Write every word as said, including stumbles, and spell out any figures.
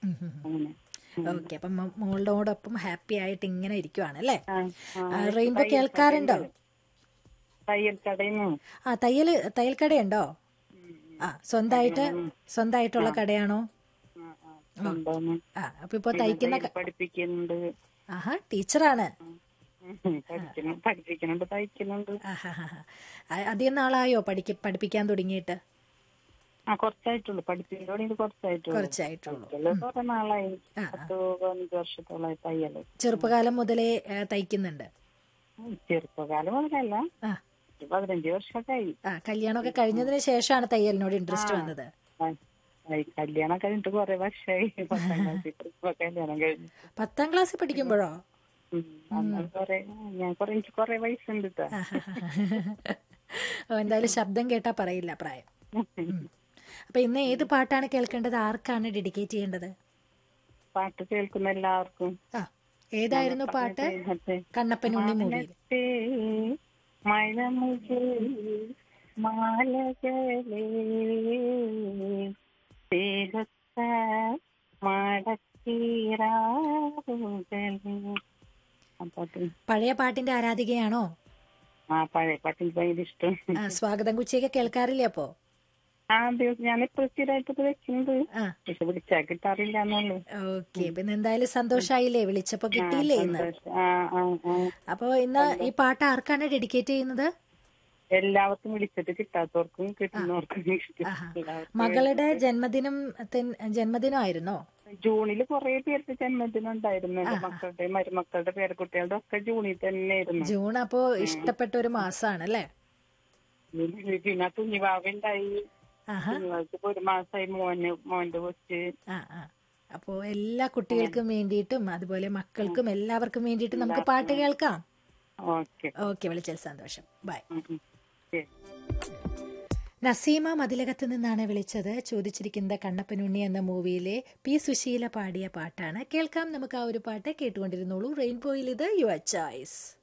അങ്ങനെ. ഓക്കെ, അപ്പം മോ- മോളോടൊപ്പം ഹാപ്പി ആയിട്ട് ഇങ്ങനെ ഇരിക്കുവാണ് അല്ലേ? ആ, ആ, റെയിൻബോ തയ്യൽ കേൾക്കാറുണ്ടോ? കടയുണ്ട്. തയ്യൽ കടയുന്നു. ആ, തയ്യൽ തയ്യൽ കടയുണ്ടോ? ആ, സ്വന്തമായിട്ട് സ്വന്തമായിട്ടുള്ള കടയാണോ? സ്വന്തം ആ, അപ്പൊ ഇപ്പൊ പിന്നെ തയ്ക്കുന്ന തയ്യൽ ക- പഠിപ്പിക്കുന്നുണ്ട്. ആഹാ, ടീച്ചറാണ്. ഉം, പഠിക്കുന്നു പഠിപ്പിക്കുന്നുണ്ട് തയ്ക്കുന്നുണ്ട്. ആഹാ, അധികം നാളായോ പഠിക്ക പഠിപ്പിക്കാൻ തുടങ്ങിയിട്ട്? ആ, കുറച്ചായിട്ടുള്ളൂ. പഠിപ്പിക്കാൻ തുടങ്ങിയിട്ട് കുറച്ചായിട്ടുള്ളൂ. കുറച്ചായിട്ടുള്ളൂ. തയ്ക്കല് ഉം. കുറെ നാളായി. ആ, ആ. പത്ത് പതിനഞ്ച് വർഷത്തോളമായി തയ്യല്. ചെറുപ്പകാലം മുതലേ ഏ, തയ്ക്കുന്നുണ്ട്. ഉം, ചെറുപ്പകാലം മുതലല്ല, ആ, ഒരു പതിനഞ്ച് വർഷമൊക്കെ ആയി. ആ, കല്യാണമൊക്കെ കഴിഞ്ഞതിന് ശേഷമാണ് തയ്യലിനോട് ആ, ഇൻട്രസ്റ്റ് വന്നത്. ആ, ആയി. കല്യാണം കഴിഞ്ഞിട്ട് കുറെ വർഷമായി. പത്താം ക്ലാസ്സിൽ ഇപ്പൊ കല്യാണം കഴിഞ്ഞു. പത്താം ക്ലാസ്സിൽ പഠിക്കുമ്പോഴോ? ഉം, അന്ന് കുറെ ഞാൻ കുറെ എനിക്ക് കുറെ വയസ്സുണ്ട് ട്ടാ. ഓ, എന്തായാലും ശബ്ദം കേട്ടാ പറയില്ല പ്രായം. ഉം. അപ്പൊ ഇന്ന് ഏത് പാട്ടാണ് കേൾക്കേണ്ടത്? ആർക്കാണ് ഡെഡിക്കേറ്റ് ചെയ്യേണ്ടത്? പാട്ട് കേൾക്കുന്ന എല്ലാവർക്കും. ആ, ഏതായിരുന്നു പാട്ട്? കണ്ണപ്പനുണ്ണി മൂവിയിൽ. മാനത്തെ മഴമുകിൽ മാലകളെ തേജത്ത മടക്കീരാറുകളെ. ആ പാട്ട്. പഴയ പാട്ടിന്റെ ആരാധികയാണോ? ആ, പഴയ പാട്ട് എനിക്ക് ഭയങ്കര ഇഷ്ടം. ആ, സ്വാഗതം കുച്ചിയൊക്കെ കേൾക്കാറില്ലേ അപ്പോ? ആ, ദിവസം ഞാനിപ്പോ സ്ഥിരമായിട്ട് വെക്കുന്നത്, ആ, പക്ഷെ വിളിച്ചാൽ കിട്ടാറില്ല എന്നുള്ളൂ. ഓക്കെ. പിന്നെ എന്തായാലും സന്തോഷായില്ലേ, വിളിച്ചപ്പോ ആ, കിട്ടിയില്ലേ ഇന്ന്? സന്തോഷം. ആ, ആ, ആ. അപ്പൊ ഇന്ന് ഈ പാട്ട് ആർക്കാണ് ഡെഡിക്കേറ്റ് ചെയ്യുന്നത്? എല്ലാവർക്കും വിളിച്ചിട്ട് കിട്ടാത്തവർക്കും കിട്ടുന്നവർക്കും ഇഷ്ടം. ആഹാ. എല്ലാവർക്കും മകളുടെ വേണ്ടിയിട്ട്. ജന്മദിനം ജന്മദിനമായിരുന്നോ? ജൂണില് കുറെ പേർക്ക് ജന്മദിനം ഉണ്ടായിരുന്നു. എന്റെ മക്കളുടെ മരുമക്കളുടെ പേരക്കുട്ടികളുടെ ഒക്കെ ജൂണിൽ തന്നെയായിരുന്നു. ജൂൺ അപ്പോ ഇഷ്ടപ്പെട്ട ഒരു മാസമാണ് അല്ലേ? പിന്നെ കുഞ്ഞിവാവുണ്ടായി. ആഹാ. കുഞ്ഞിവാവയ്ക്ക് ഇപ്പൊ ഒരു മാസമായി. മോന് മോന്റെ കൊച്ച്. ആ, ആ. അപ്പോ എല്ലാ കുട്ടികൾക്കും വേണ്ടിയിട്ടും അതുപോലെ മക്കൾക്കും എല്ലാവർക്കും വേണ്ടിയിട്ടും നമുക്ക് പാട്ട് കേൾക്കാം. ഓക്കെ. ഓക്കെ, വിളിച്ചത് സന്തോഷം. ബൈ. ശരി. നസീമ മതിലകത്ത് നിന്നാണ് വിളിച്ചത്. ചോദിച്ചിരിക്കുന്നത് കണ്ണപ്പനുണ്ണി എന്ന മൂവിയിലെ പി സുശീല പാടിയ പാട്ടാണ്. കേൾക്കാം നമുക്ക് ആ ഒരു പാട്ട്. കേട്ടുകൊണ്ടിരുന്നോളൂ. റെയിൻബോയിൽ ഇത് യുവർ ചോയ്സ്.